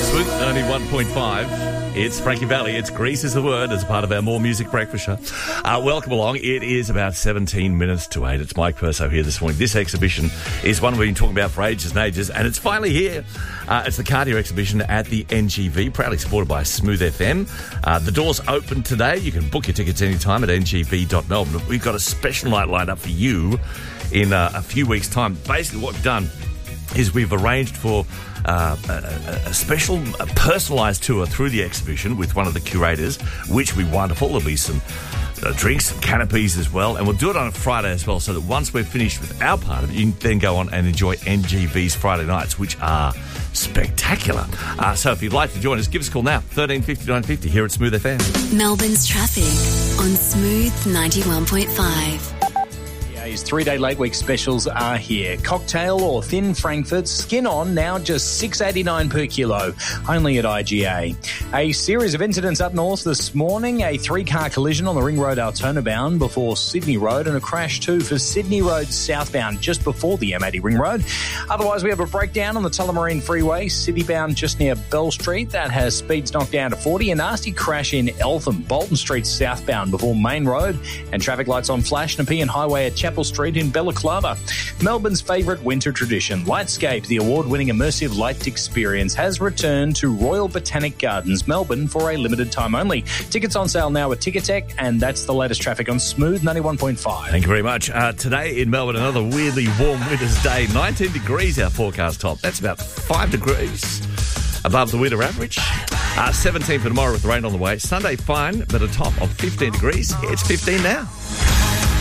Smooth 91.5. It's Frankie Valli. It's Grease is the word as part of our More Music Breakfast show. Welcome along. It is about 17 minutes to 8. It's Mike Purso here this morning. This exhibition is one we've been talking about for ages and ages, and it's finally here. It's the Cardio exhibition at the NGV, proudly supported by Smooth FM. The doors open today. You can book your tickets anytime at ngv.melbourne. We've got a special night lined up for you in a few weeks' time. Basically, what we've done is we've arranged for a special personalised tour through the exhibition with one of the curators, which will be wonderful. There'll be some drinks and canopies as well, and we'll do it on a Friday as well, so that once we're finished with our part of it, you can then go on and enjoy NGV's Friday nights, which are spectacular. So if you'd like to join us, give us a call now, 135950 here at Smooth FM. Melbourne's traffic on Smooth 91.5. His 3-day late week specials are here. Cocktail or thin Frankfurt, skin on, now just $6.89 per kilo, only at IGA. A series of incidents up north this morning, a 3-car collision on the Ring Road Altona bound before Sydney Road, and a crash too for Sydney Road southbound just before the M80 Ring Road. Otherwise, we have a breakdown on the Tullamarine Freeway, city bound just near Bell Street. That has speeds knocked down to 40. A nasty crash in Eltham, Bolton Street southbound before Main Road, and traffic lights on Flash Nepean Highway at Chapel Street in Balaclava. Melbourne's favourite winter tradition, Lightscape, the award-winning immersive light experience, has returned to Royal Botanic Gardens, Melbourne, for a limited time only. Tickets on sale now at Ticketek, and that's the latest traffic on Smooth 91.5. Thank you very much. Today in Melbourne, another weirdly warm winter's day. 19 degrees our forecast top. That's about 5 degrees above the winter average. 17 for tomorrow with the rain on the way. Sunday fine, but a top of 15 degrees. It's 15 now.